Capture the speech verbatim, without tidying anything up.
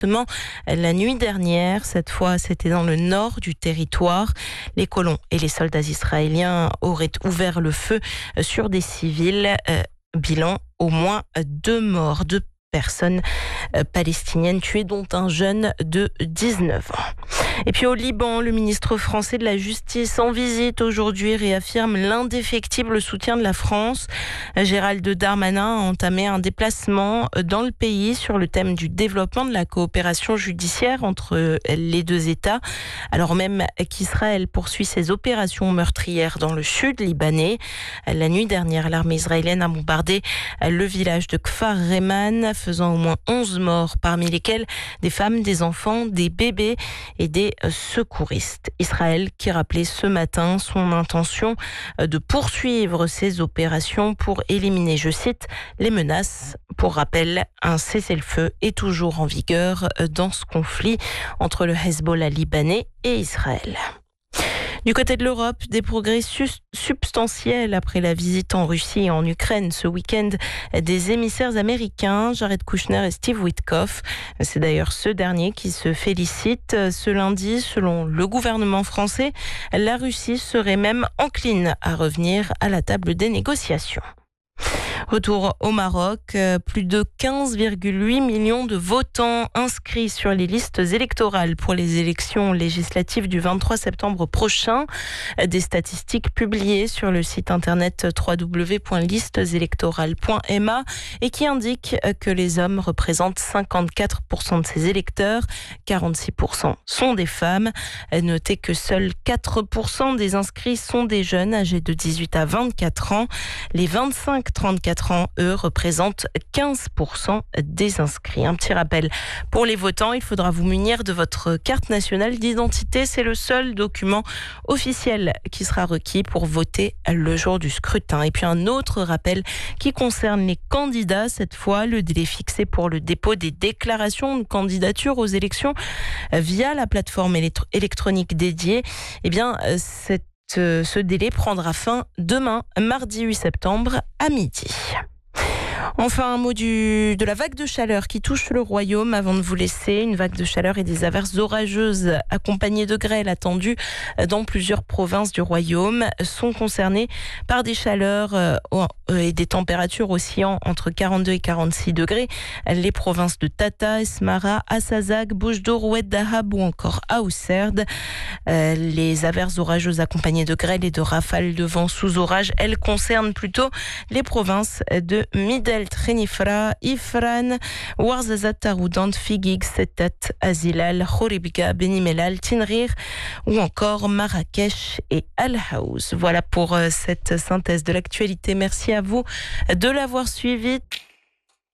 la nuit dernière. Cette fois, c'était dans le nord du territoire. Les colons et les soldats israéliens auraient ouvert le feu sur des civils. Euh, bilan, au moins deux morts, deux personnes euh, palestiniennes tuées, dont un jeune de dix-neuf ans. Et puis au Liban, le ministre français de la Justice en visite aujourd'hui réaffirme l'indéfectible soutien de la France. Gérald Darmanin a entamé un déplacement dans le pays sur le thème du développement de la coopération judiciaire entre les deux États, alors même qu'Israël poursuit ses opérations meurtrières dans le sud libanais. La nuit dernière, l'armée israélienne a bombardé le village de Kfar Reman, faisant au moins onze morts, parmi lesquels des femmes, des enfants, des bébés et des secouristes. Israël qui rappelait ce matin son intention de poursuivre ses opérations pour éliminer, je cite, les menaces. Pour rappel, un cessez-le-feu est toujours en vigueur dans ce conflit entre le Hezbollah libanais et Israël. Du côté de l'Europe, des progrès substantiels après la visite en Russie et en Ukraine ce week-end des émissaires américains, Jared Kushner et Steve Witkoff. C'est d'ailleurs ce dernier qui se félicite. Ce lundi, selon le gouvernement français, la Russie serait même encline à revenir à la table des négociations. Retour au Maroc, plus de quinze virgule huit millions de votants inscrits sur les listes électorales pour les élections législatives du vingt-trois septembre prochain. Des statistiques publiées sur le site internet w w w point listes électorales point m a et qui indiquent que les hommes représentent cinquante-quatre pour cent de ces électeurs, quarante-six pour cent sont des femmes. Notez que seuls quatre pour cent des inscrits sont des jeunes âgés de dix-huit à vingt-quatre ans. Les vingt-cinq à trente-quatre ans, eux, représentent quinze pour cent des inscrits. Un petit rappel pour les votants, il faudra vous munir de votre carte nationale d'identité. C'est le seul document officiel qui sera requis pour voter le jour du scrutin. Et puis un autre rappel qui concerne les candidats. Cette fois, le délai fixé pour le dépôt des déclarations de candidature aux élections via la plateforme électronique dédiée. Eh bien, cette Ce délai prendra fin demain, mardi huit septembre, à midi. Enfin, un mot du, de la vague de chaleur qui touche le royaume avant de vous laisser. Une vague de chaleur et des averses orageuses accompagnées de grêle attendues dans plusieurs provinces du royaume sont concernées par des chaleurs et des températures oscillant entre quarante-deux et quarante-six degrés. Les provinces de Tata, Esmara, Assazag, Bouche-d'Or, Oued Dahab ou encore Aousserd. Les averses orageuses accompagnées de grêle et de rafales de vent sous orage, elles concernent plutôt les provinces de Midel, Trinifra, Ifran, Ouarzazat, Taroudant, Figig, Settat, Azilal, Khoribga, Benimelal, Tinrir ou encore Marrakech et Al-Haouz. Voilà pour cette synthèse de l'actualité. Merci à vous de l'avoir suivi.